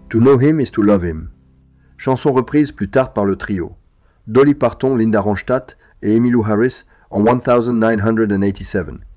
To know him is to love him. Chanson reprise plus tard par le trio. Dolly Parton, Linda Ronstadt et Emmylou Harris en 1987.